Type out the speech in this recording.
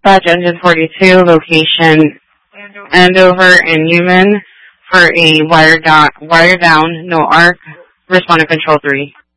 dispatch engine 42, location Andover and Newman for a wire down, no arc. Responding control 3.